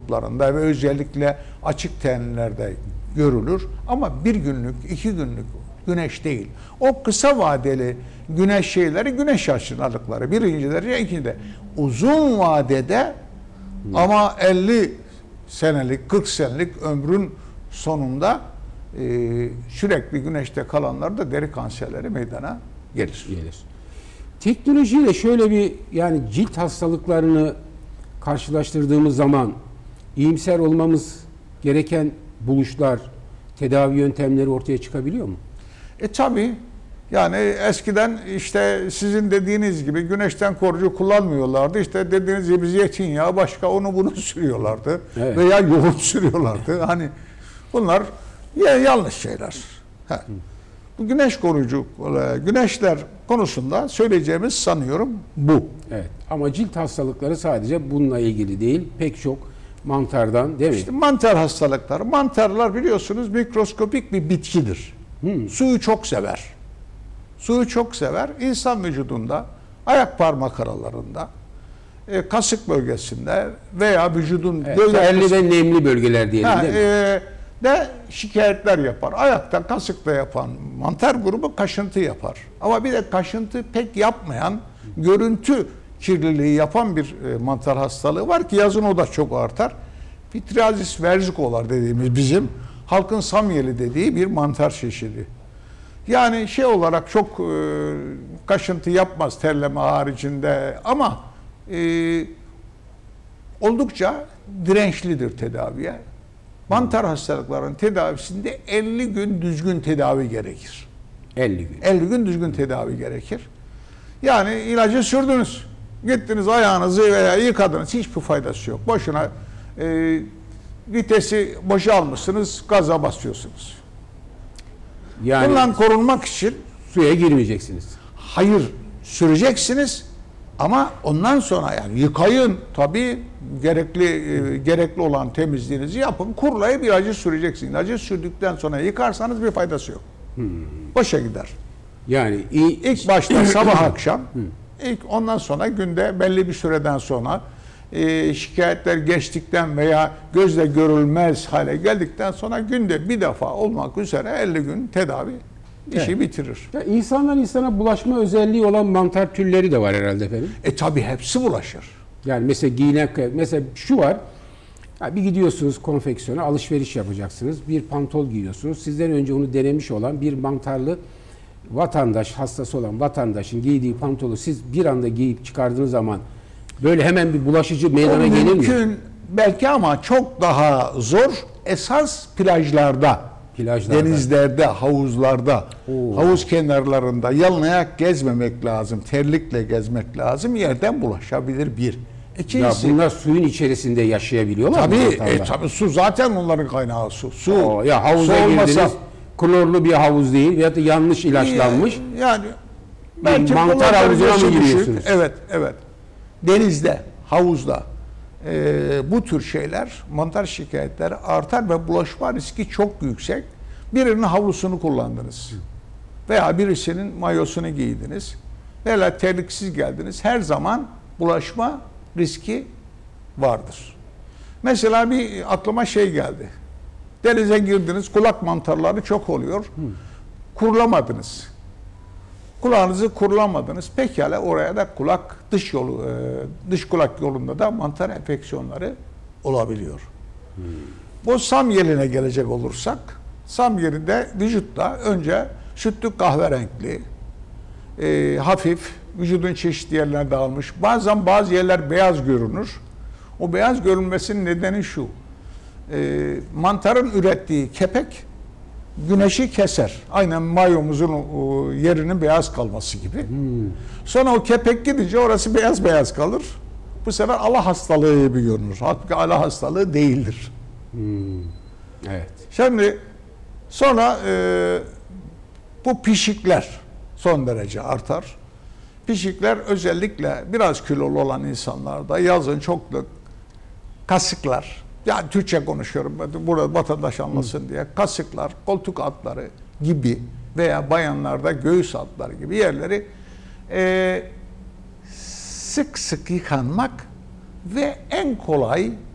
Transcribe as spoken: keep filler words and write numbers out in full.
gruplarında ve özellikle açık tenlerde görülür. Ama bir günlük, iki günlük güneş değil. O kısa vadeli güneş şeyleri güneş aşınalıkları. Birinci derece, ikinci de. Uzun vadede hmm. ama elli senelik, kırk senelik ömrün sonunda e, sürekli güneşte kalanlar da deri kanserleri meydana gelir. Gelir. Teknolojiyle şöyle bir, yani cilt hastalıklarını karşılaştırdığımız zaman iyimser olmamız gereken buluşlar, tedavi yöntemleri ortaya çıkabiliyor mu? E tabi. Yani eskiden işte sizin dediğiniz gibi güneşten koruyucu kullanmıyorlardı. İşte dediğiniz gibi zeytinyağı, başka onu bunu sürüyorlardı. Evet. Veya yoğurt sürüyorlardı. Hani bunlar ya yanlış şeyler. Ha. Bu güneş koruyucu, güneşler konusunda söyleyeceğimiz sanıyorum bu. Evet. Ama cilt hastalıkları sadece bununla ilgili değil. Pek çok mantardan, değil mi? İşte mantar hastalıkları. Mantarlar biliyorsunuz mikroskopik bir bitkidir. Hmm. Suyu çok sever. Suyu çok sever. İnsan vücudunda, ayak parmak aralarında, e, kasık bölgesinde veya vücudun evet, terli ve nemli bölgeler diyelim, ha, değil mi? E, de şikayetler yapar. Ayakta, kasıkta yapan mantar grubu kaşıntı yapar. Ama bir de kaşıntı pek yapmayan, görüntü kirliliği yapan bir e, mantar hastalığı var ki yazın o da çok artar. Pityriasis versicolor dediğimiz bizim halkın samyeli dediği bir mantar çeşidi. Yani şey olarak çok e, kaşıntı yapmaz terleme haricinde ama e, oldukça dirençlidir tedaviye. Mantar hastalıklarının tedavisinde elli gün düzgün tedavi gerekir. elli gün. elli gün düzgün tedavi gerekir. Yani ilacı sürdünüz. Gittiniz ayağınızı veya yıkadınız. Hiçbir faydası yok. Boşuna e, vitesi boşa almışsınız, gaza basıyorsunuz. Yani bundan korunmak için suya girmeyeceksiniz. Hayır, süreceksiniz ama ondan sonra yani yıkayın tabii, gerekli e, gerekli olan temizliğinizi yapın. Kurulayıp ilacı süreceksiniz. İlacı sürdükten sonra yıkarsanız bir faydası yok. Hmm. Boşa gider. Yani ilk başta sabah akşam, ilk ondan sonra günde belli bir süreden sonra e, şikayetler geçtikten veya gözle görülmez hale geldikten sonra günde bir defa olmak üzere elli gün tedavi işi evet. bitirir. Ya insanlar insana bulaşma özelliği olan mantar türleri de var herhalde efendim. E tabi hepsi bulaşır. Yani mesela giyinen, mesela şu var. Ya bir gidiyorsunuz konfeksiyona, alışveriş yapacaksınız. Bir pantol giyiyorsunuz. Sizden önce onu denemiş olan bir mantarlı vatandaş, hastası olan vatandaşın giydiği pantolu siz bir anda giyip çıkardığınız zaman böyle hemen bir bulaşıcı meydana gelir mi? Mümkün belki ama çok daha zor esas plajlarda, plajlarda. denizlerde, havuzlarda, Oo. havuz kenarlarında yalın ayak gezmemek lazım, terlikle gezmek lazım, yerden bulaşabilir bir. İkincisi, ya bunlar suyun içerisinde yaşayabiliyorlar tabii, mı? Tabii, e, tabii su zaten onların kaynağı su. Su. Oo, ya havuza su girdiniz, olmasa, klorlu bir havuz değil veya da yanlış ilaçlanmış. Yani belki mantar havuzuna mı giriyorsunuz? Evet, evet. Denizde, havuzda e, bu tür şeyler, mantar şikayetleri artar ve bulaşma riski çok yüksek. Birinin havlusunu kullandınız veya birisinin mayosunu giydiniz veya terliksiz geldiniz. Her zaman bulaşma riski vardır. Mesela bir aklıma şey geldi. Denize girdiniz, kulak mantarları çok oluyor. Hmm. Kurulamadınız. Kulağınızı kurulamadınız. Pekala oraya da kulak dış yolu, dış kulak yolunda da mantar enfeksiyonları olabiliyor. Hmm. Bu samyeline gelecek olursak, samyelinde vücutta önce sütlü kahverenkli, e, hafif, vücudun çeşitli yerlerine dağılmış. Bazen bazı yerler beyaz görünür. O beyaz görünmesinin nedeni şu. E, mantarın ürettiği kepek güneşi keser. Aynen mayomuzun o, yerinin beyaz kalması gibi. Hmm. Sonra o kepek gidince orası beyaz beyaz kalır. Bu sefer ala hastalığı gibi görünür. Halbuki ala hastalığı değildir. Hmm. Evet. Şimdi sonra e, bu pişikler son derece artar. Pişikler özellikle biraz kilolu olan insanlarda yazın çok da kasıklar, yani Türkçe konuşuyorum burada vatandaş anlasın Hı. diye, kasıklar, koltuk altları gibi veya bayanlarda göğüs altları gibi yerleri e, sık sık yıkanmak ve en kolay